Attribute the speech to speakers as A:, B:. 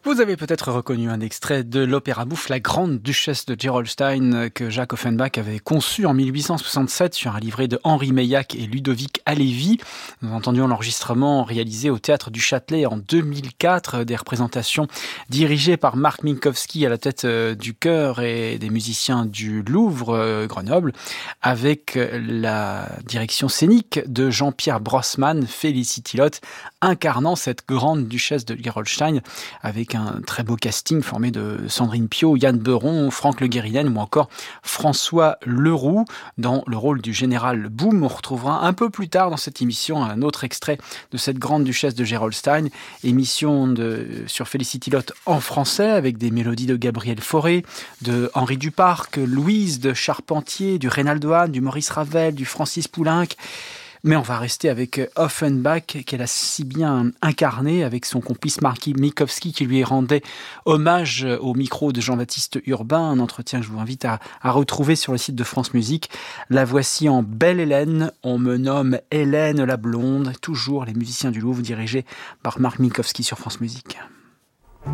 A: Vous avez peut-être reconnu un extrait de l'opéra bouffe La Grande Duchesse de Gerolstein que Jacques Offenbach avait conçu en 1867 sur un livret de Henri Meillac et Ludovic Halévy. Nous entendions l'enregistrement réalisé au Théâtre du Châtelet en 2004, des représentations dirigées par Marc Minkowski à la tête du chœur et des musiciens du Louvre Grenoble, avec la direction scénique de Jean-Pierre Brossman, Félicity Lotte, incarnant cette Grande Duchesse de Gerolstein, avec un très beau casting formé de Sandrine Piau, Yann Beuron, Franck Le Guérinen ou encore François Leroux. Dans le rôle du général Boum, on retrouvera un peu plus tard dans cette émission un autre extrait de cette Grande Duchesse de Gerolstein, émission sur Félicity Lotte en français avec des mélodies de Gabriel Fauré, de Henri Duparc, Louise de Charpentier, du Reynaldo Hahn, du Maurice Ravel, du Francis Poulenc. Mais on va rester avec Offenbach, qu'elle a si bien incarné avec son complice Marc Minkowski qui lui rendait hommage au micro de Jean-Baptiste Urbain, un entretien que je vous invite à retrouver sur le site de France Musique. La voici en Belle Hélène, on me nomme Hélène la Blonde, toujours les musiciens du Louvre dirigés par Marc Minkowski sur France Musique.